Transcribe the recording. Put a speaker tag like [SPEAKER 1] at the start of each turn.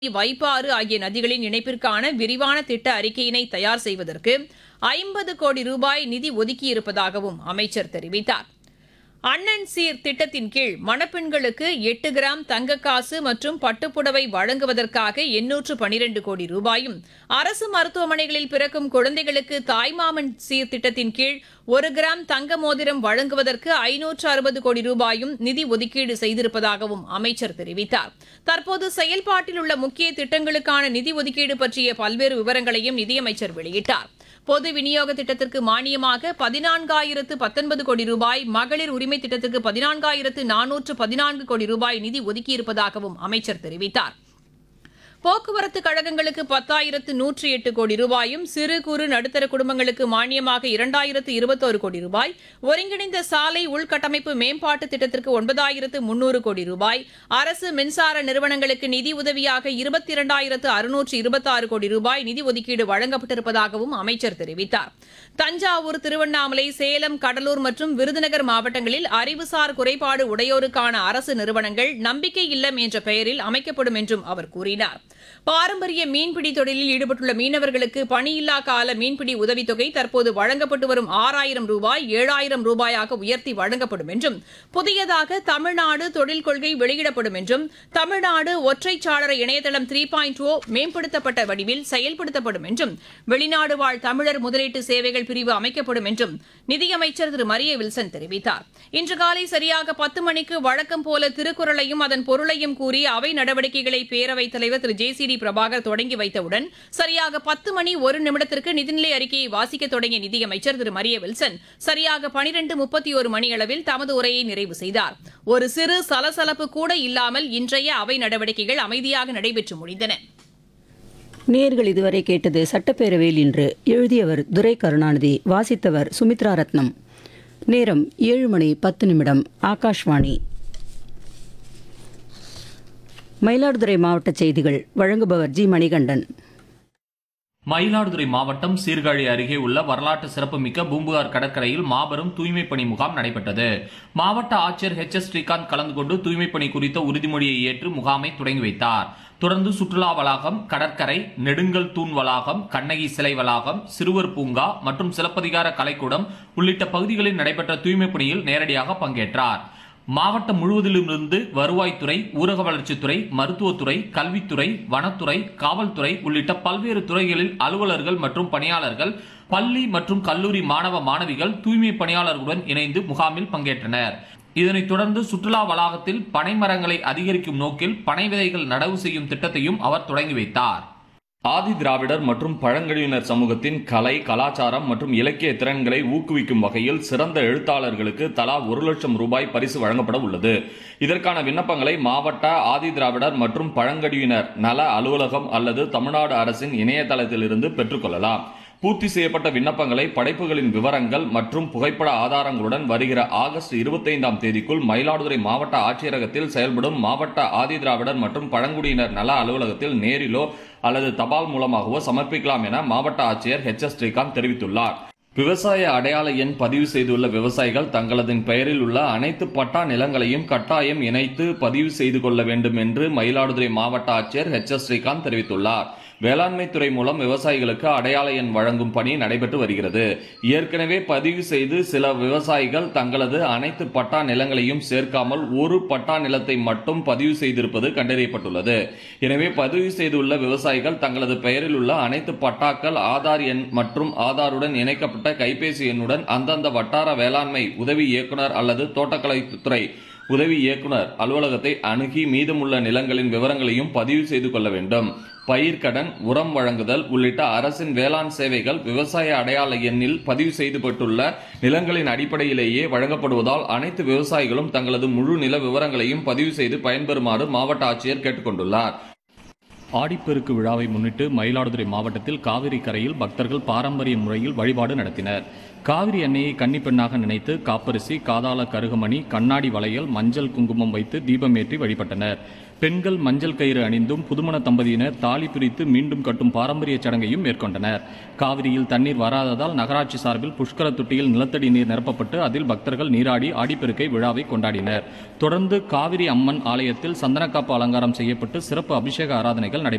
[SPEAKER 1] வைப்பாறு ஆகிய நதிகளின் இணைப்பிற்கான விரிவான திட்ட அறிக்கையினை தயார் செய்வதற்கு 50 கோடி ரூபாய் நிதி ஒதுக்கியிருப்பதாகவும் அமைச்சர் தெரிவித்தார். அண்ணன் சீர் திட்டத்தின் கீழ் மணப்பெண்களுக்கு 8 கிராம் தங்கக்காசு மற்றும் பட்டுப்புடவை வழங்குவதற்காக 812 கோடி ரூபாயும், அரசு மருத்துவமனைகளில் பிறக்கும் குழந்தைகளுக்கு தாய்மாமன் சீர் திட்டத்தின் கீழ் 1 கிராம் தங்க மோதிரம் வழங்குவதற்கு 560 கோடி ரூபாயும் நிதி ஒதுக்கீடு செய்திருப்பதாகவும் அமைச்சர் தெரிவித்தார். தற்போது செயல்பாட்டில் உள்ள முக்கிய திட்டங்களுக்கான நிதி ஒதுக்கீடு பற்றிய பல்வேறு விவரங்களையும் நிதியமைச்சர் வெளியிட்டார். பொது விநியோக திட்டத்திற்கு மானியமாக 14,019 கோடி ரூபாய், மகளிர் உரிமை திட்டத்திற்கு 14,414 கோடி ரூபாய் நிதி ஒதுக்கியிருப்பதாகவும் அமைச்சர் தெரிவித்தார். போக்குவரத்து கழகங்களுக்கு 10,108 கோடி ரூபாயும், சிறு குறு நடுத்தர குடும்பங்களுக்கு மானியமாக 2,021 கோடி ரூபாய், ஒருங்கிணைந்த சாலை உள்கட்டமைப்பு மேம்பாட்டு திட்டத்திற்கு 9,300 கோடி ரூபாய், அரசு மின்சார நிறுவனங்களுக்கு நிதி உதவியாக 22,626 கோடி ரூபாய் நிதி ஒதுக்கீடு வழங்கப்பட்டிருப்பதாகவும் அமைச்சர் தெரிவித்தார். தஞ்சாவூர், திருவண்ணாமலை, சேலம், கடலூர் மற்றும் விருதுநகர் மாவட்டங்களில் அறிவுசார் குறைபாடு உடையோருக்கான அரசு நிறுவனங்கள் நம்பிக்கை இல்லம் என்ற பெயரில் அமைக்கப்படும் என்றும் அவர் கூறினார். பாரம்பரிய மீன்பிடி தொழிலில் ஈடுபட்டுள்ள மீனவர்களுக்கு பணியில்லா கால மீன்பிடி உதவித்தொகை தற்போது வழங்கப்பட்டு வரும் 6,000 ரூபாய் 7,000 ரூபாயாக உயர்த்தி வழங்கப்படும் என்றும், புதியதாக தமிழ்நாடு தொழில் கொள்கை வெளியிடப்படும் என்றும், தமிழ்நாடு ஒற்றைச்சாளர இணையதளம் 3.0 மேம்படுத்தப்பட்ட வடிவில் செயல்படுத்தப்படும் என்றும், வெளிநாடு வாழ் தமிழர் முதலீட்டு சேவைகள் பிரிவு அமைக்கப்படும் என்றும் நிதியமைச்சர் திரு மரிய வில்சன் தெரிவித்தார். இன்று காலை சரியாக 10 மணிக்கு வழக்கம் போல திருக்குறளையும் அதன் பொருளையும் கூறி அவை நடவடிக்கைகளை பேரவைத் தலைவர் திரு ஜே.சி.டி. பிரபாகர் தொடங்கி வைத்தவுடன் சரியாக 10 மணி 1 நிமிடத்திற்கு நிதிநிலை அறிக்கையை வாசிக்க தொடங்கிய நிதியமைச்சர் திரு மரிய வில்சன் சரியாக 12:31 மணியளவில் தமது உரையை நிறைவு செய்தார். ஒரு சிறு சலசலப்பு கூட இல்லாமல் இன்றைய அவை நடவடிக்கைகள் அமைதியாக நடைபெற்று முடிந்தன.
[SPEAKER 2] நேயர்கள் இதுவரை கேட்டது சட்டப்பேரவையில் இன்று. எழுதியவர் துரை கருணாநிதி, வாசித்தவர் சுமித்ரா ரத்னம். நேரம் 7:10 ஆகாஷ்வாணி. மயிலாடுதுறை மாவட்ட செய்திகள் வழங்குபவர் ஜி. மணிகண்டன்.
[SPEAKER 3] மயிலாடுதுறை மாவட்டம் சீர்காழி அருகே உள்ள வரலாற்று சிறப்புமிக்க பூம்புகார் கடற்கரையில் மாபெரும் தூய்மைப் பணி முகாம் நடைபெற்றது. மாவட்ட ஆட்சியர் H.S. ஸ்ரீகாந்த் கலந்து கொண்டு தூய்மைப் பணி குறித்த உறுதிமொழியை ஏற்று முகாமை தொடங்கி வைத்தார். தொடர்ந்து சுற்றுலா வளாகம், கடற்கரை, நெடுங்கல் தூண் வளாகம், கண்ணகி சிலை வளாகம், சிறுவர் பூங்கா மற்றும் சிலப்பதிகார கலைக்கூடம் உள்ளிட்ட பகுதிகளில் நடைபெற்ற தூய்மைப் பணியில் நேரடியாக பங்கேற்றார். மாவட்டம் முழுவதிலுமிருந்து வருவாய்த்துறை, ஊரக வளர்ச்சித்துறை, மருத்துவத்துறை, கல்வித்துறை, வனத்துறை, காவல்துறை உள்ளிட்ட பல்வேறு துறைகளில் அலுவலர்கள் மற்றும் பணியாளர்கள், பள்ளி மற்றும் கல்லூரி மாணவ மாணவிகள் தூய்மை பணியாளர்களுடன் இணைந்து முகாமில் பங்கேற்றனர். இதனைத் தொடர்ந்து சுற்றுலா வளாகத்தில் பனை மரங்களை அதிகரிக்கும் நோக்கில் பனை விதைகள் நடவு செய்யும் திட்டத்தையும் அவர் தொடங்கி வைத்தார். ஆதி திராவிடர் மற்றும் பழங்குடியினர் சமூகத்தின் கலை, கலாச்சாரம் மற்றும் இலக்கிய திறன்களை ஊக்குவிக்கும் வகையில் சிறந்த எழுத்தாளர்களுக்கு தலா 1 லட்சம் ரூபாய் பரிசு வழங்கப்பட உள்ளது. இதற்கான விண்ணப்பங்களை மாவட்ட ஆதி திராவிடர் மற்றும் பழங்குடியினர் நல அலுவலகம் அல்லது தமிழ்நாடு அரசின் இணையதளத்திலிருந்து பெற்றுக்கொள்ளலாம். பூர்த்தி செய்யப்பட்ட விண்ணப்பங்களை படைப்புகளின் விவரங்கள் மற்றும் புகைப்பட ஆதாரங்களுடன் வருகிற ஆகஸ்ட் 25ஆம் தேதிக்குள் மயிலாடுதுறை மாவட்ட ஆட்சியரகத்தில் செயல்படும் மாவட்ட ஆதி திராவிடர் மற்றும் பழங்குடியினர் நல அலுவலகத்தில் நேரிலோ அல்லது தபால் மூலமாகவோ சமர்ப்பிக்கலாம் என மாவட்ட ஆட்சியர் H.S. ஸ்ரீகாந்த் தெரிவித்துள்ளார். விவசாய அடையாள எண் பதிவு செய்துள்ள விவசாயிகள் தங்களது பெயரில் உள்ள அனைத்து பட்டா நிலங்களையும் கட்டாயம் இணைத்து பதிவு செய்து கொள்ள வேண்டும் என்று மயிலாடுதுறை மாவட்ட ஆட்சியர் H.S. ஸ்ரீகாந்த் தெரிவித்துள்ளார். வேளாண்மை துறை மூலம் விவசாயிகளுக்கு அடையாள எண் வழங்கும் பணி நடைபெற்று வருகிறது. ஏற்கனவே பதிவு செய்து சில விவசாயிகள் தங்களது அனைத்து பட்டா நிலங்களையும் சேர்க்காமல் ஒரு பட்டா நிலத்தை மட்டும் பதிவு செய்திருப்பது கண்டறியப்பட்டுள்ளது. எனவே பதிவு செய்துள்ள விவசாயிகள் தங்களது பெயரில் உள்ள அனைத்து பட்டாக்கள், ஆதார் எண் மற்றும் ஆதாருடன் இணைக்கப்பட்ட கைபேசி எண்ணுடன் அந்தந்த வட்டார வேளாண்மை உதவி இயக்குனர் அல்லது தோட்டக்கலைத்துறை உதவி இயக்குனர் அலுவலகத்தை அணுகி மீதமுள்ள நிலங்களின் விவரங்களையும் பதிவு செய்து கொள்ள வேண்டும். பயிர்க்கடன், உரம் வழங்குதல் உள்ளிட்ட அரசின் வேளாண் சேவைகள் விவசாய அடையாள எண்ணில் பதிவு செய்யப்பட்டுள்ள நிலங்களின் அடிப்படையிலேயே வழங்கப்படுவதால் அனைத்து விவசாயிகளும் தங்களது முழு நில விவரங்களையும் பதிவு செய்து பயன்பெறுமாறு மாவட்ட ஆட்சியர் கேட்டுக்கொண்டுள்ளார். ஆடிப்பெருக்கு விழாவை முன்னிட்டு மயிலாடுதுறை மாவட்டத்தில் காவிரி கரையில் பக்தர்கள் பாரம்பரிய முறையில் வழிபாடு நடத்தினர். காவிரி அன்னையை கன்னிப்பெண்ணாக நினைத்து காப்பரிசி, காதாள கருகமணி, கண்ணாடி வளையல், மஞ்சள் குங்குமம் வைத்து தீபமேற்றி வழிபட்டனர். பெண்கள் மஞ்சள் கயிறு அணிந்தும் புதுமண தம்பதியினர் தாலி பிரித்து மீண்டும் கட்டும் பாரம்பரிய சடங்கையும் மேற்கொண்டனர். காவிரியில் தண்ணீர் வராததால் நகராட்சி சார்பில் புஷ்கர தொட்டியில் நிலத்தடி நீர் நிரப்பப்பட்டு அதில் பக்தர்கள் நீராடி ஆடிப்பெருக்கை விழாவை கொண்டாடினர். தொடர்ந்து காவிரி அம்மன் ஆலயத்தில் சந்தனக்காப்பு அலங்காரம் செய்யப்பட்டு சிறப்பு அபிஷேக ஆராதனைகள் நடைபெற்றன.